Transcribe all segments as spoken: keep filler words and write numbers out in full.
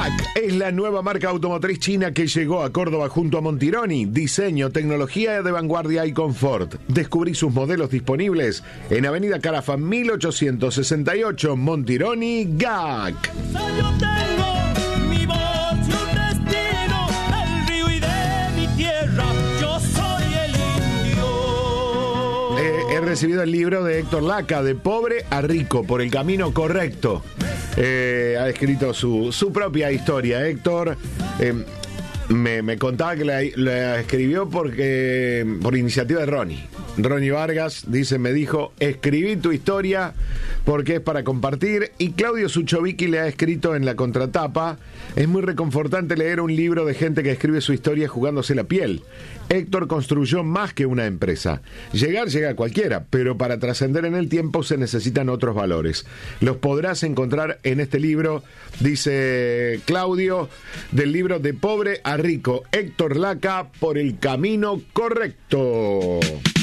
G A C es la nueva marca automotriz china que llegó a Córdoba junto a Montironi. Diseño, tecnología de vanguardia y confort. Descubrí sus modelos disponibles en Avenida Carafa mil ochocientos sesenta y ocho, Montironi, G A C. Yo tengo mi voz y un destino, el río y de mi tierra, yo soy el indio. Eh, he recibido el libro de Héctor Laca, De Pobre a Rico, por el camino correcto. Eh, ha escrito su, su propia historia, Héctor. Eh, me, me contaba que la, la escribió porque por iniciativa de Ronnie. Ronnie Vargas, dice, me dijo, escribí tu historia porque es para compartir. Y Claudio Suchovicki le ha escrito en la contratapa, es muy reconfortante leer un libro de gente que escribe su historia jugándose la piel. Héctor construyó más que una empresa. Llegar llega a cualquiera, pero para trascender en el tiempo se necesitan otros valores. Los podrás encontrar en este libro, dice Claudio, del libro De Pobre a Rico, Héctor Laca, por el camino correcto.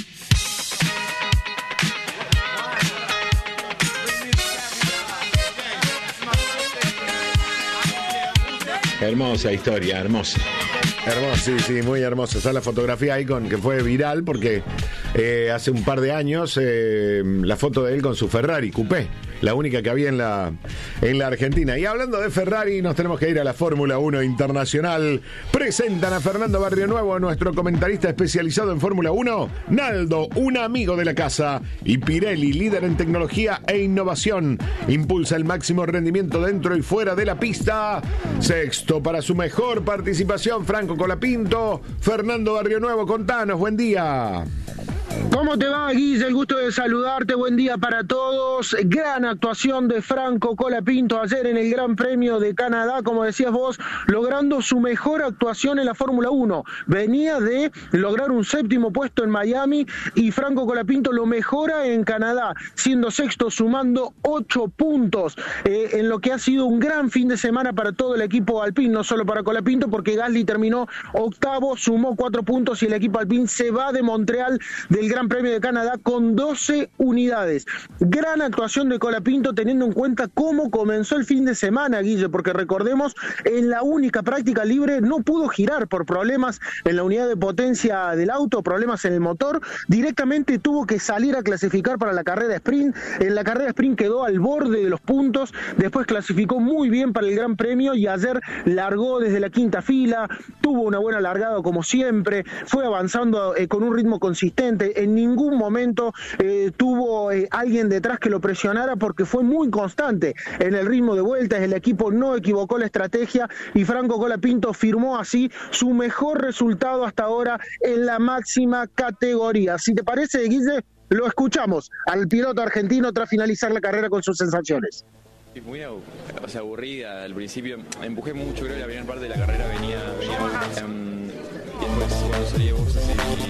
Hermosa historia, hermosa. Hermosa, sí, sí, muy hermosa. Está la fotografía ahí con, que fue viral porque eh, hace un par de años eh, la foto de él con su Ferrari Coupé, la única que había en la, en la Argentina. Y hablando de Ferrari, nos tenemos que ir a la Fórmula uno Internacional. Presentan a Fernando Barrionuevo, nuestro comentarista especializado en Fórmula uno, Naldo, un amigo de la casa, y Pirelli, líder en tecnología e innovación. Impulsa el máximo rendimiento dentro y fuera de la pista. Sexto para su mejor participación, Franco Colapinto. Fernando Barrionuevo, contanos, buen día. ¿Cómo te va, Guille? El gusto de saludarte, buen día para todos. Gran actuación de Franco Colapinto ayer en el Gran Premio de Canadá, como decías vos, logrando su mejor actuación en la Fórmula uno. Venía de lograr un séptimo puesto en Miami y Franco Colapinto lo mejora en Canadá, siendo sexto, sumando ocho puntos, eh, en lo que ha sido un gran fin de semana para todo el equipo Alpine, no solo para Colapinto, porque Gasly terminó octavo, sumó cuatro puntos y el equipo Alpine se va de Montreal del Gran Premio de Canadá con doce unidades. Gran actuación de Colapinto teniendo en cuenta cómo comenzó el fin de semana, Guille, porque recordemos, en la única práctica libre no pudo girar por problemas en la unidad de potencia del auto, problemas en el motor, directamente tuvo que salir a clasificar para la carrera sprint. En la carrera sprint quedó al borde de los puntos, después clasificó muy bien para el Gran Premio y ayer largó desde la quinta fila, tuvo una buena largada como siempre, fue avanzando eh, con un ritmo consistente. En ningún momento eh, tuvo eh, alguien detrás que lo presionara porque fue muy constante en el ritmo de vueltas, el equipo no equivocó la estrategia y Franco Colapinto firmó así su mejor resultado hasta ahora en la máxima categoría. Si te parece, Guille, lo escuchamos al piloto argentino tras finalizar la carrera con sus sensaciones. Muy o sea, aburrida al principio, empujé mucho, creo que la primera parte de la carrera venía, venía um, y después cuando salí de boxes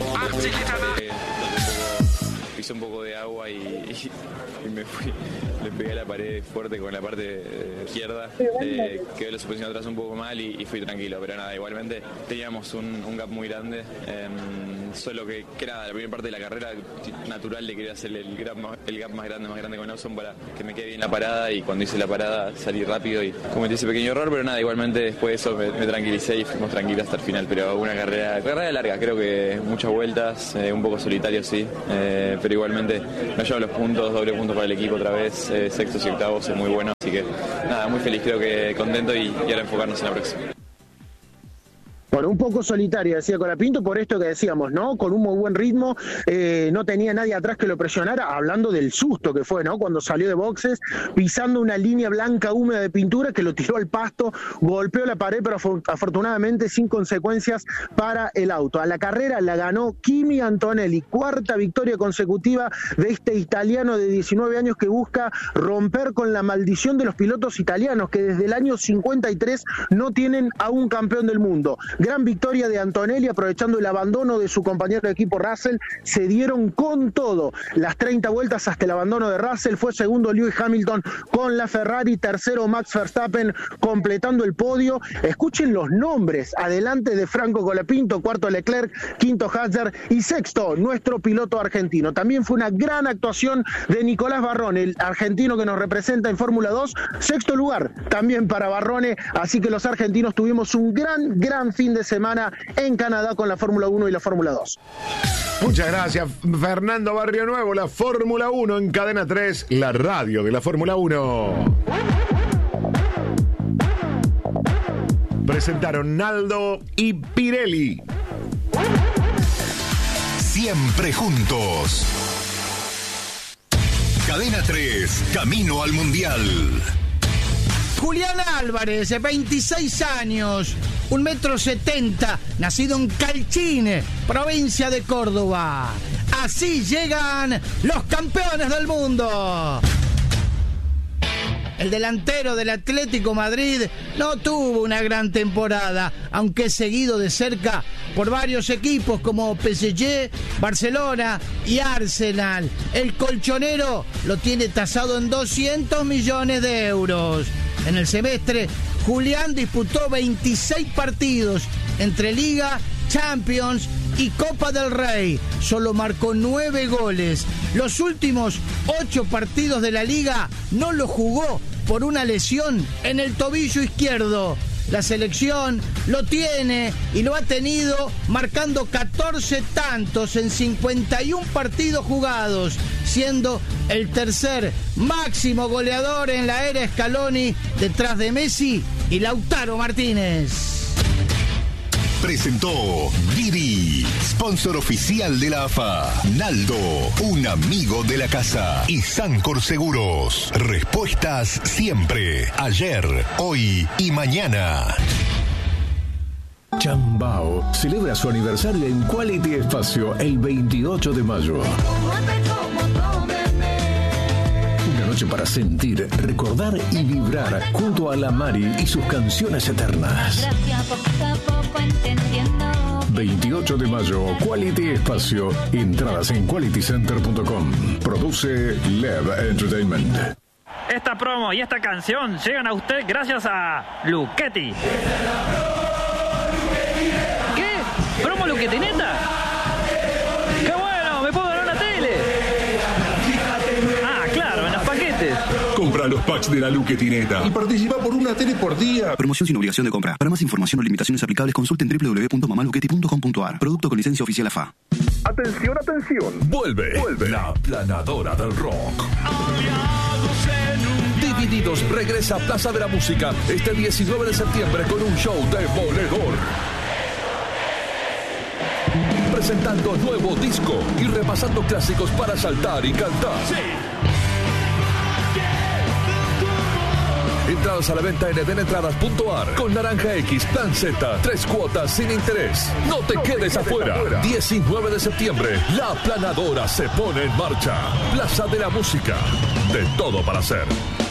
y hice un poco de agua y, y, y me fui, le pegué a la pared fuerte con la parte izquierda, eh, quedó la suspensión atrás un poco mal y, y fui tranquilo, pero nada, igualmente teníamos un, un gap muy grande, eh, solo que, que nada, la primera parte de la carrera natural le quería hacer el gap, más, el gap más grande, más grande con Lawson para que me quede bien la parada y cuando hice la parada salí rápido y cometí ese pequeño error, pero nada, igualmente después de eso me, me tranquilicé y fuimos tranquilos hasta el final, pero una carrera, carrera larga, creo que muchas vueltas, eh, un poco solitario sí, eh, pero igualmente me llevo los puntos, doble punto para el equipo otra vez, eh, sextos y octavos es muy bueno, así que nada, muy feliz, creo que contento y, y ahora enfocarnos en la próxima. Bueno, un poco solitaria, decía Colapinto, por esto que decíamos, ¿no? Con un muy buen ritmo, eh, no tenía nadie atrás que lo presionara, hablando del susto que fue, ¿no? Cuando salió de boxes, pisando una línea blanca húmeda de pintura que lo tiró al pasto, golpeó la pared, pero afortunadamente sin consecuencias para el auto. A la carrera la ganó Kimi Antonelli, cuarta victoria consecutiva de este italiano de diecinueve años que busca romper con la maldición de los pilotos italianos, que desde el año cincuenta y tres no tienen a un campeón del mundo. Gran victoria de Antonelli, aprovechando el abandono de su compañero de equipo Russell, se dieron con todo. Las treinta vueltas hasta el abandono de Russell, fue segundo Lewis Hamilton con la Ferrari, tercero Max Verstappen completando el podio. Escuchen los nombres, adelante de Franco Colapinto, cuarto Leclerc, quinto Hasser y sexto nuestro piloto argentino. También fue una gran actuación de Nicolás Barrone, el argentino que nos representa en Fórmula dos, sexto lugar también para Barrone, así que los argentinos tuvimos un gran, gran fin de semana en Canadá con la Fórmula uno y la Fórmula dos. Muchas gracias, Fernando Barrio Nuevo. La Fórmula uno en Cadena tres, la radio de la Fórmula uno. Presentaron Naldo y Pirelli. Siempre juntos. Cadena tres, camino al Mundial. Julián Álvarez, veintiséis años, un metro setenta, nacido en Calchine, provincia de Córdoba. Así llegan los campeones del mundo. El delantero del Atlético Madrid no tuvo una gran temporada, aunque es seguido de cerca por varios equipos como P S G, Barcelona y Arsenal. El colchonero lo tiene tasado en doscientos millones de euros. En el semestre, Julián disputó veintiséis partidos entre Liga, Champions y Copa del Rey. Solo marcó nueve goles. Los últimos ocho partidos de la Liga no lo jugó por una lesión en el tobillo izquierdo. La selección lo tiene y lo ha tenido marcando catorce tantos en cincuenta y uno partidos jugados, siendo el tercer máximo goleador en la era Scaloni, detrás de Messi y Lautaro Martínez. Presentó Didi, sponsor oficial de la A F A. Naldo, un amigo de la casa. Y Sancor Seguros. Respuestas siempre. Ayer, hoy y mañana. Chambao celebra su aniversario en Quality Espacio el veintiocho de mayo. Una noche para sentir, recordar y vibrar junto a la Mari y sus canciones eternas. veintiocho de mayo, Quality Espacio. Entradas en quality center punto com. Produce Lev Entertainment. Esta promo y esta canción llegan a usted gracias a Luchetti. ¿Qué? ¿Promo Luchetti neta? ¡Qué bueno! ¡Me puedo ganar una tele! Ah, claro, en los paquetes. Compra los packs de la Luchetti neta y participa por una tele por día. Promoción sin obligación de compra. Para más información o limitaciones aplicables, consulten doble u doble u doble u punto mamaluchetti punto com punto a r. Producto con licencia oficial A F A. Atención, atención. Vuelve, Vuelve. La Planadora del Rock. Divididos regresa a Plaza de la Música este diecinueve de septiembre con un show demoledor. Presentando nuevo disco y repasando clásicos para saltar y cantar. Sí. Entradas a la venta en eden entradas punto a r. Con Naranja X, Plan Z, tres cuotas sin interés. No te, no quedes, te afuera. quedes afuera. diecinueve de septiembre, La Planadora se pone en marcha. Plaza de la Música. De todo para hacer.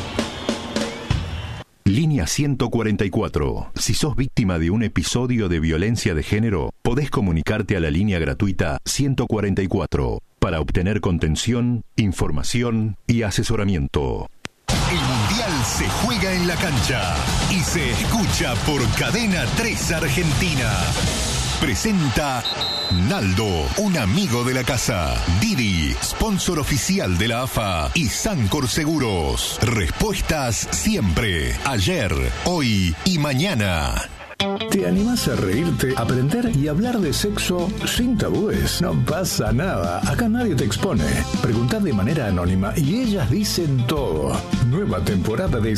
Línea ciento cuarenta y cuatro. Si sos víctima de un episodio de violencia de género, podés comunicarte a la línea gratuita ciento cuarenta y cuatro para obtener contención, información y asesoramiento. El Mundial se juega en la cancha y se escucha por Cadena tres Argentina. Presenta Naldo, un amigo de la casa. Didi, sponsor oficial de la A F A. Y Sancor Seguros. Respuestas siempre. Ayer, hoy y mañana. ¿Te animás a reírte, aprender y hablar de sexo sin tabúes? No pasa nada, acá nadie te expone. Preguntad de manera anónima y ellas dicen todo. Nueva temporada de